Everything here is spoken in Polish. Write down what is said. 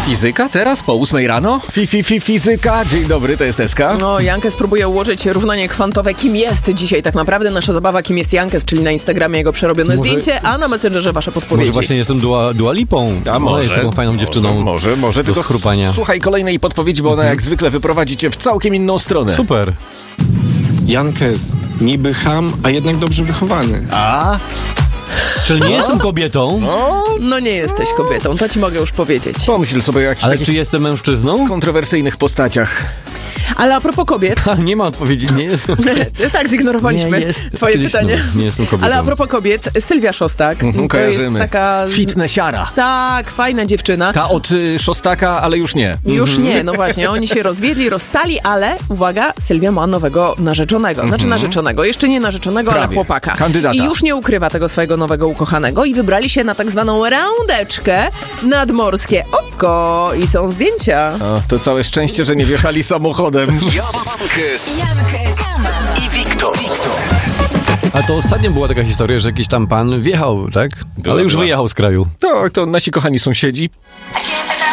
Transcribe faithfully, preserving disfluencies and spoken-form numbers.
Fizyka teraz po ósmej rano? Fi, fi, fi, fizyka. Dzień dobry, to jest Eska. No, Jankes próbuje ułożyć równanie kwantowe. Kim jest dzisiaj tak naprawdę nasza zabawa? Kim jest Jankes, czyli na Instagramie jego przerobione Może- zdjęcie, a na Messengerze wasze podpowiedzi. Może właśnie jestem Dua, Dua Lipą. A Ona jest taką fajną dziewczyną. Może, może. do Tylko schrupania. słuchaj kolejnej podpowiedzi, bo ona jak zwykle wyprowadzi cię w całkiem inną stronę. Super. Jankes, niby cham, a jednak dobrze wychowany. A? Czyli nie jestem kobietą, No nie jesteś kobietą, to ci mogę już powiedzieć. Pomyśl sobie o jakichś ale takich czy jestem mężczyzną? kontrowersyjnych postaciach. Ale a propos kobiet, Ha, nie ma odpowiedzi, nie jestem. tak zignorowaliśmy Nie jest- twoje kiedyś, pytanie. no, nie jestem kobietą. Ale a propos kobiet, Sylwia Szostak, Mhm, to jest kojarzymy. taka... z- Fitnessiara. Tak, fajna dziewczyna. Ta od y, Szostaka, ale już nie. Już nie, no właśnie, oni się rozwiedli, rozstali, ale uwaga, Sylwia ma nowego narzeczonego. Znaczy narzeczonego, jeszcze nie narzeczonego, ale Prawie. chłopaka. Kandydata. I już nie ukrywa tego swojego nowego ukochanego i wybrali się na tak zwaną randeczkę nadmorskie oko i są zdjęcia. O, to całe szczęście, że nie wjechali samochodem. Jankes i Wiktor. A to ostatnio była taka historia, że jakiś tam pan wjechał, tak? Była, Ale już była. wyjechał z kraju. Tak, to nasi kochani sąsiedzi